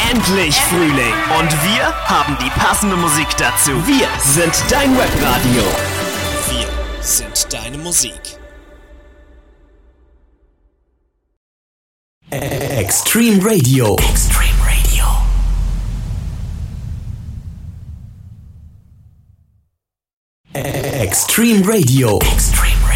endlich Frühling und wir haben die passende Musik dazu. Wir sind dein Webradio. Wir sind deine Musik. Extreme Radio. Extreme Radio. Extreme Radio. Extreme Radio.